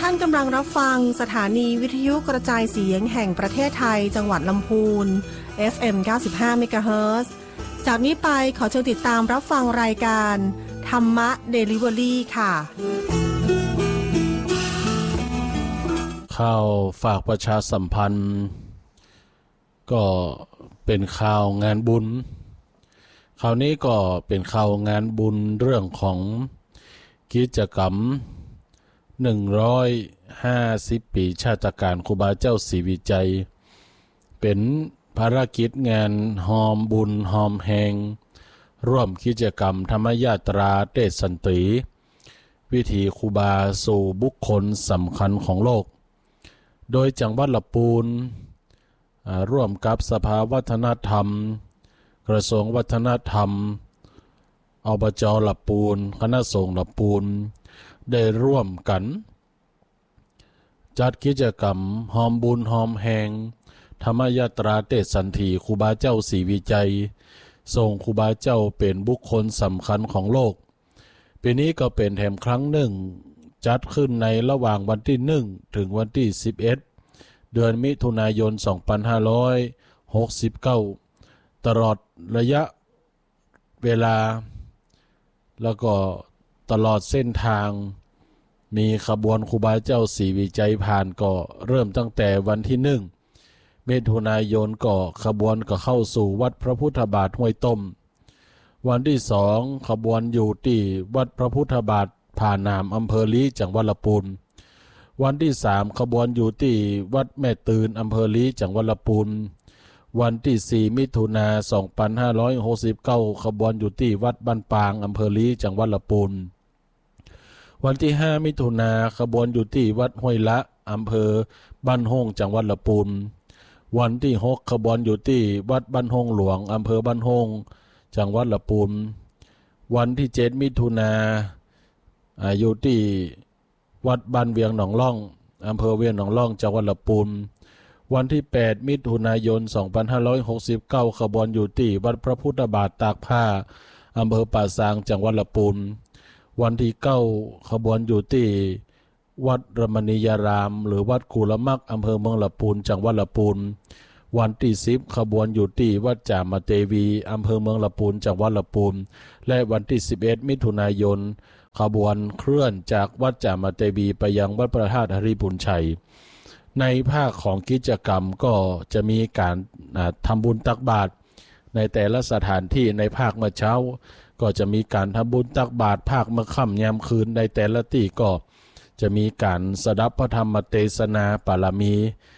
ท่านกำลังรับฟังสถานีวิทยุกระจายเสียงแห่งประเทศไทยจังหวัดลำพูน FM 95 เมกะเฮิรตซ์จากนี้ไปขอเชิญติดตามรับฟังรายการธรรมะเดลิเวอรี่ค่ะข่าวฝากประชาสัมพันธ์ก็เป็นข่าวงานบุญคราวนี้ก็เป็นข่าวงานบุญเรื่องของกิจกรรม150 ปีชาติการครูบาเจ้าศรีวิจัยเป็นภารกิจงานหอมบุญหอมแหงร่วมกิจกรรมธรรมยาตราเทศสันติวิถีครูบาสู่บุคคลสำคัญของโลกโดยจังหวัดลำพูนร่วมกับสภาวัฒนธรรมกระทรวงวัฒนธรรมอบจ.ลำพูนคณะสงฆ์ลำพูนได้ร่วมกันจัดกิจกรรมหอมบุญหอมแหงธรรมยาตราเทศสันติครูบาเจ้าศรีวิจัยทรงครูบาเจ้าเป็นบุคคลสำคัญของโลกปีนี้ก็เป็นแถมครั้งหนึ่งจัดขึ้นในระหว่างวันที่1ถึงวันที่11เดือนมิถุนายน2569ตลอดระยะเวลาแล้วก็ตลอดเส้นทางมีขบวนครูบาเจ้าศรีวิจัยผ่านก็เริ่มตั้งแต่วันที่1มิถุนายนก็ขบวนก็เข้าสู่วัดพระพุทธบาทห้วยต้มวันที่2ขบวนอยู่ที่วัดพระพุทธบาทผ่านามอำเภอลี้จังหวัดลำพูนวันที่3ขบวนอยู่ที่วัดแม่ตื่นอำเภอลี้จังหวัดลำพูนวันที่4มิถุนายน2569ขบวนอยู่ที่วัดบ้านปางอำเภอลี้จังหวัดลำพูนวันที่5มิถุนายนขบวนอยู่ที่วัดห้วยละอำเภอบ้านห้องจังหวัดลำพูนวันที่6ขบวนอยู่ที่วัดบ้านห้องหลวงอำเภอบ้านห้องจังหวัดลำพูนวันที่7มิถุนายนอยู่ที่วัดบ้านเวียงหนองล่องอำเภอเวียงหนองล่องจังหวัดลำพูนวันที่8มิถุนายน2569ขบวนอยู่ที่วัดพระพุทธบาทตากผ้าอำเภอป่าซางจังหวัดลำพูนวันที่9ขบวนอยู่ที่วัดรมณียารามหรือวัดคูละมักอำเภอเมืองลำพูนจังหวัดลำพูนวันที่10ขบวนอยู่ที่วัดจามเทวีอำเภอเมืองลำพูนจังหวัดลำพูนและวันที่11มิถุนายนขบวนเคลื่อนจากวัดจามเทวีไปยังวัดพระธาตุหริปุญชัยในภาคของกิจกรรมก็จะมีการทำบุญตักบาตรในแต่ละสถานที่ในภาคเมื่อเช้าก็จะมีการทำบุญตักบาตรภาคเมื่อค่ำยามคืนในแต่ละที่ก็จะมีการสดับพระธรรมเทศนาปารมี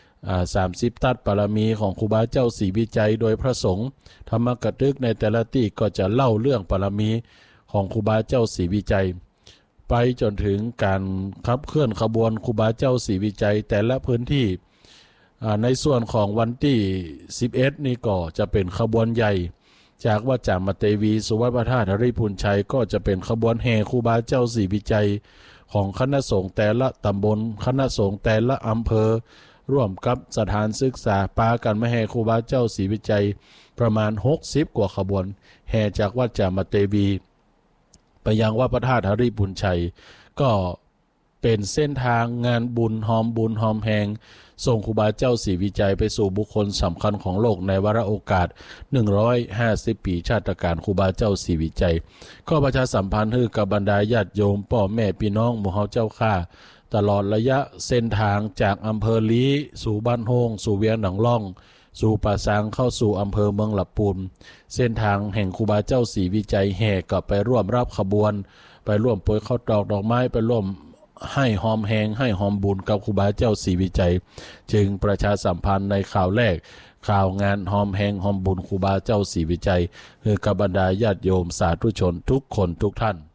30 ตัดปารมีของครูบาเจ้าศรีวิจัยโดยพระสงฆ์ธรรมกตึกในแต่ละที่ก็จะเล่าเรื่องปารมีของครูบาเจ้าศรีวิจัยไปจนถึงการขับเคลื่อนขบวนครูบาเจ้าศรีวิจัยแต่ละพื้นที่ในส่วนของวันที่11นี่ก็จะเป็นขบวนใหญ่จากวัดจามเทวีสู่วัดพระธาตุหริปุญชัยก็จะเป็นขบวนแห่ครูบาเจ้าศรีวิจัยของคณะสงฆ์แต่ละตำบลคณะสงฆ์แต่ละอำเภอร่วมกับสถานศึกษาปากันมาแห่ครูบาเจ้าศรีวิจัยประมาณ60กว่าขบวนแห่จากวัดจามเทวีไปยังวัดพระธาตุหริปุญชัยก็เป็นเส้นทางงานบุญหอมแหงส่งครูบาเจ้าศรีวิจัยไปสู่บุคคลสำคัญของโลกในวาระโอกาส150 ปีชาติการครูบาเจ้าศรีวิจัยก็ประชาสัมพันธ์ให้กับบรรดาญาติโยมพ่อแม่พี่น้องหมู่เฮาเจ้าข้าตลอดระยะเส้นทางจากอำเภอลี้สู่บ้านโฮงสู่เวียงหนองล่องสู่ป่าซางเข้าสู่อำเภอเมืองลำพูนเส้นทางแห่งครูบาเจ้าศรีวิจัยแห่กับไปร่วมรับขบวนไปร่วมโปรยข้าวตอกดอกไม้ไปร่วมให้หอมแหงให้หอมบุญกับครูบาเจ้าศรีวิจัยจึงประชาสัมพันธ์ในข่าวแรกข่าวงานหอมแหงหอมบุญครูบาเจ้าศรีวิจัยคือกับบรรดาญาติโยมสาธุชนทุกคนทุกท่าน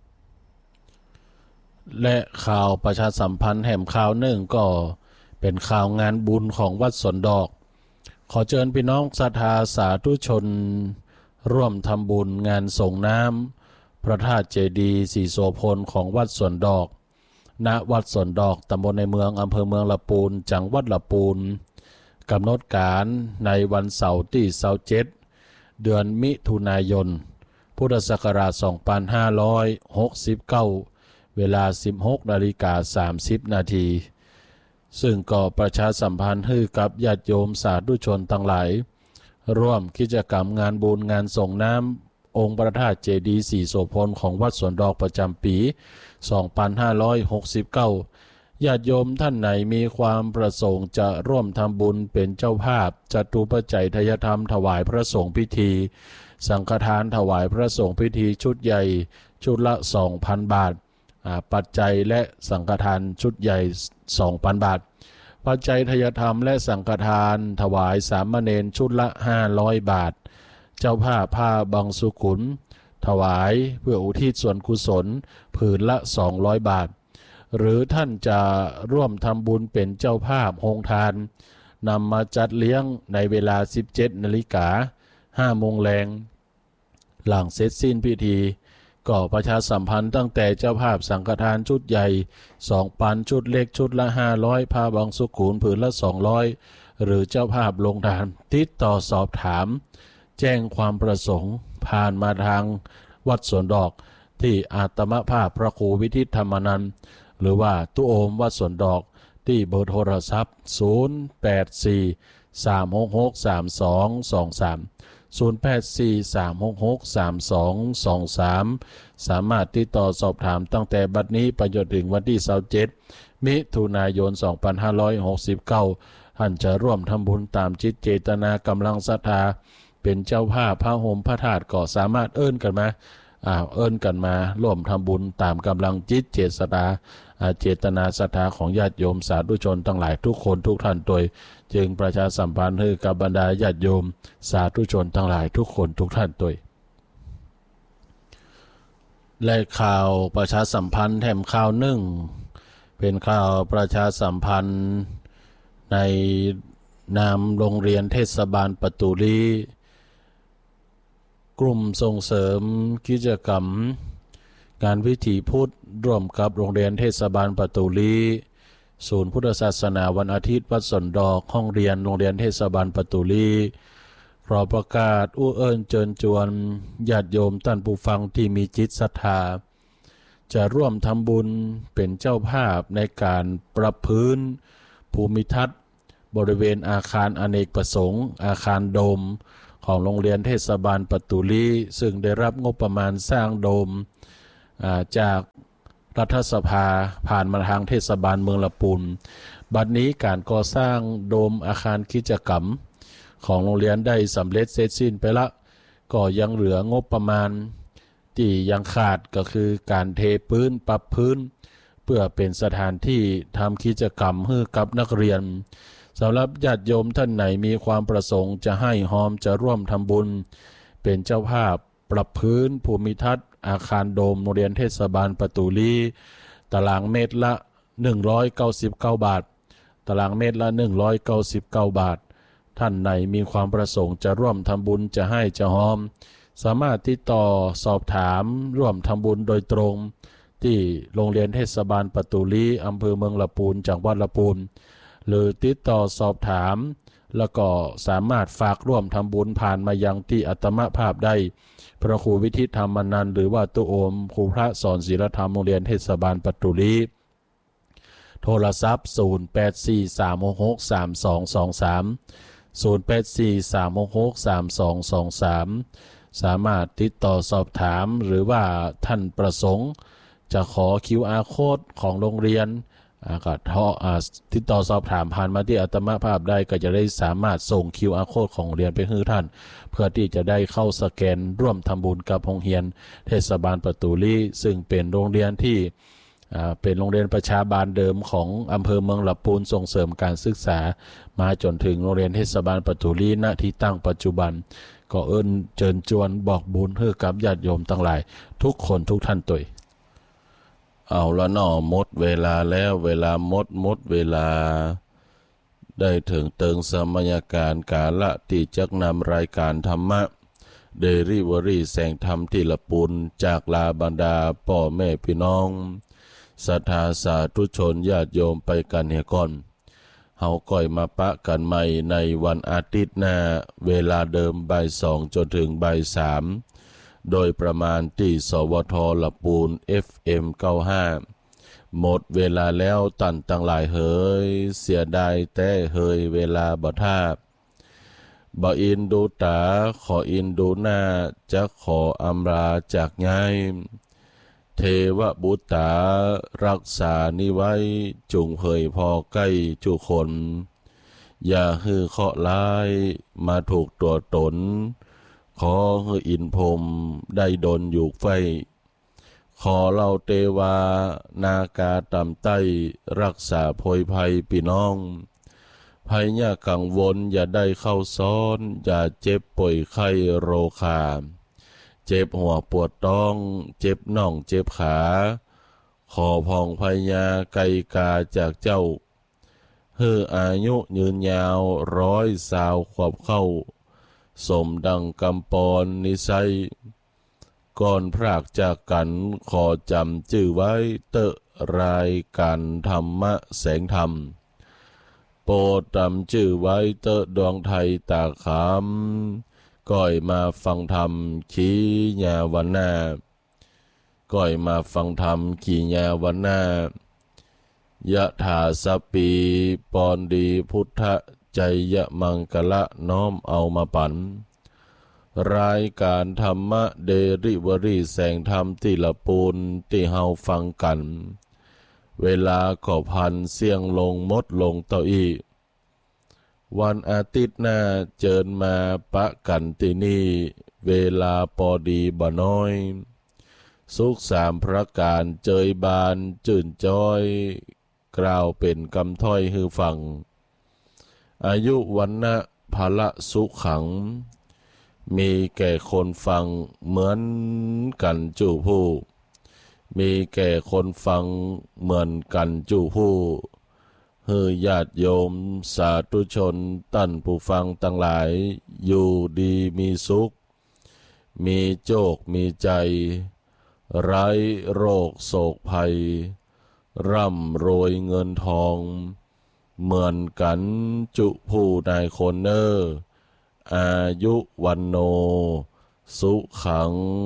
และข่าวประชาสัมพันธ์แห่งข่าวหนึ่งก็เป็นข่าวงานบุญของวัดสวนดอกขอเชิญพี่น้องศรัทธาสาธุชนร่วมทำบุญงานส่งน้ำพระธาตุเจดีย์ศรีโสพลของวัดสวนดอกณวัดสวนดอกตำบลในเมืองอำเภอเมืองลำพูนจังหวัดลำพูนกำหนดการในวันเสาร์ที่27เดือนมิถุนายนพุทธศักราช2569 เวลา 16:30 นาทีซึ่งก็ประชาสัมพันธ์ให้กับญาติโยมสาธุชนทั้งหลายร่วมกิจกรรมงานบุญงานส่งน้ำองค์พระธาตุเจดีย์ศรีโสพลของวัดสวนดอกประจำปี 2569 ญาติโยมท่านไหนมีความประสงค์จะร่วมทำบุญเป็นเจ้าภาพจตุปัจจัยทายธรรมถวายพระสงฆ์พิธีสังฆทานถวายพระสงฆ์พิธีชุดใหญ่ชุดละ 2,000 บาทปัจจัยและสังฆทานชุดใหญ่ 2,000 บาทปัจจัยทายธรรมและสังฆทานถวายสามเณรชุดละ 500 บาทเจ้าภาพผ้าบางสุขุนถวายเพื่ออุทิศส่วนกุศลผืนละ 200 บาทหรือท่านจะร่วมทำบุญเป็นเจ้าภาพโรงทานนำมาจัดเลี้ยงในเวลา 17:05 น.หลังเสร็จสิ้นพิธีก็ประชาสัมพันธ์ตั้งแต่เจ้าภาพสังฆทานชุดใหญ่ 2 ปันชุดเล็กชุดละ 500ผ้าบางสุขุนผืนละ 200หรือเจ้าภาพลงทานติดต่อสอบถามแจ้งความประสงค์ผ่านมาทางวัดสวนดอกที่อาตมภาพพระครูวิทิตธรรมนันท์หรือว่าตู้โอมวัดสวนดอกที่เบอร์โทรศัพท์ 084-366-3223 084-366-3223 สามารถติดต่อสอบถามตั้งแต่บัดนี้ไปจนถึงวันที่27 มิถุนายน 2569 ท่านจะร่วมทำบุญตามจิตเจตนากำลังศรัทธาเป็นเจ้าภาพพระห่มพระธาตุก็สามารถเอิ้นกันมาร่วมทำบุญตามกำลังจิตเจตนาศรัทธาของญาติโยมสาธุชนทั้งหลายทุกคนทุกท่านโดยจึงประชาสัมพันธ์ให้กับบรรดาญาติโยมสาธุชนทั้งหลายทุกคนทุกท่านโดยและข่าวประชาสัมพันธ์แถมข่าวหนึ่งเป็นข่าวประชาสัมพันธ์ในนามโรงเรียนเทศบาลประตูลีกลุ่มส่งเสริมกิจกรรมงานวิถีพุทธร่วมกับโรงเรียนเทศบาลประตูลีศูนย์พุทธศาสนาวันอาทิตย์วัดสวนดอกห้องเรียนโรงเรียนเทศบาลประตูลีขอประกาศอู้เอิญเชิญชวนญาติโยมท่านผู้ฟังที่มีจิตศรัทธาจะร่วมทำบุญเป็นเจ้าภาพในการปรับพื้นภูมิทัศน์บริเวณอาคารอเนกประสงค์อาคารโดมของโรงเรียนเทศบาลประตูลีซึ่งได้รับงบประมาณสร้างโดมจากรัฐสภาผ่านมาทางเทศบาลเมืองละปูนบัดนี้การก่อสร้างโดมอาคารกิจกรรมของโรงเรียนได้สำเร็จเสร็จสิ้นไปละก็ยังเหลืองบประมาณที่ยังขาดก็คือการเทพื้นปรับพื้นเพื่อเป็นสถานที่ทำกิจกรรมให้กับนักเรียนสำหรับญาติโยมท่านไหนมีความประสงค์จะให้หอมจะร่วมทำบุญเป็นเจ้าภาพปรับพื้นภูมิทัศน์อาคารโดมโรงเรียนเทศบาลประตูลีตารางเมตรละ199 บาทตารางเมตรละ199 บาทท่านไหนมีความประสงค์จะร่วมทำบุญจะให้จะหอมสามารถติดต่อสอบถามร่วมทำบุญโดยตรงที่โรงเรียนเทศบาลประตูลีอำเภอเมืองละปูนจังหวัดละปูนหรือติดต่อสอบถามแล้วก็สามารถฝากร่วมทำบุญผ่านมายังที่อาตมภาพได้พระครูวิทิตธรรมนันท์หรือว่าตุโอมครูพระสอนศีลธรรมโรงเรียนเทศบาลประตูลีโทรศัพท์0843663223 0843663223สามารถติดต่อสอบถามหรือว่าท่านประสงค์จะขอ QR Code ของโรงเรียนก็ติดต่อสอบถามผ่านมาที่อาตมภาพได้ก็จะได้สามารถส่ง QR Code ของเรียนไปให้ท่านเพื่อที่จะได้เข้าสแกนร่วมทำบุญกับโรงเรียนเทศบาลประตูลีซึ่งเป็นโรงเรียนที่เป็นโรงเรียนประชาบาลเดิมของอำเภอเมืองละปูนส่งเสริมการศึกษามาจนถึงโรงเรียนเทศบาลประตูลีณที่ตั้งปัจจุบันก็เชิญชวนบอกบุญให้กับญาติโยมทั้งหลายทุกคนทุกท่านตัวเอาละหนอหมดเวลาแล้วเวลาหมดเวลาได้ถึงเติงสมัยการกาละที่จักนำรายการธรรมะเดริเวอรี่แสงธรรมที่ละปูนจากลาบรรดาพ่อแม่พี่น้องศรัทธาสาธุชนญาติโยมไปกันเฮก่อนเฮาก่อยมาปะกันใหม่ในวันอาทิตย์หน้าเวลาเดิมบ่าย 2จนถึงบ่าย 3 โดยประมาณที่สวทละปูน FM 95หมดเวลาแล้วตันตั้งหลายเฮยเสียดายแต่เฮยเวลาบ่ทาบบ่อินดูตาขออินดูหน้าจะขออำลาจากย้ายเทวบุตรรักษานิไว้จุงเผยพอใกล้จุคนอย่าฮือเคาะร้ายมาถูกตัวตนขอฮืออินพรมได้ดนอยู่ไฟขอเล่าเตวานากาตำใต้รักษาโพยภัยพี่น้องภัยยากังวลอย่าได้เข้าซ้อนอย่าเจ็บป่วยไข้โรคาเจ็บหัวปวดท้องเจ็บน่องเจ็บขาขอพองภัยยาไกกาจากเจ้าเฮืออายุยืนยาว120 ขวบเข้าสมดังกำปอนนิสัยก่อนพรากจากกันขอจำชื่อไว้เตอะรายการธรรมะแสงธรรมโปรดจำชื่อไว้เตอะดวงไทยตาขำก่อยมาฟังธรรมขีญาวันนาก่อยมาฟังธรรมขีญาวันนายะถาสปีปอนดีพุทธใจยะมังกะละน้อมเอามาปั่นรายการธรรมะเดริวรีแสงธรรมที่ละปูนที่เฮาฟังกันเวลาก็พันเสียงลงมดลงเต้าอี้วันอาทิตย์หน้าเจิญมาปะกันที่นี่เวลาพอดีบ่น้อยสุข3 ประการเจยบานจื่นจ้อยกล่าวเป็นคำถ้อยฮือฟังอายุวันนะภละสุขังมีแก่คนฟังเหมือนกันจู่ผู้มีแก่คนฟังเหมือนกันจู่ผู้ฮือญาติโยมสาธุชนตั้นผู้ฟังทั้งหลายอยู่ดีมีสุขมีโชคมีใจไร้โรคโศกภัยร่ำรวยเงินทองเหมือนกันจุผู้นายคนเนออายุวันโนสุขัง